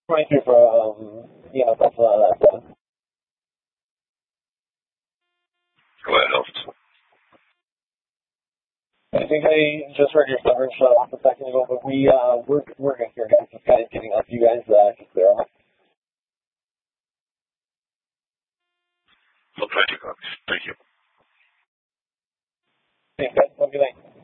22 for, something like that. Go ahead, Elvis. I think I just heard your coverage off a second ago, but we're good here, guys. Just kind of getting up. You guys can clear off. I'll try to copies. Thank you. Thanks, guys. Have a good night.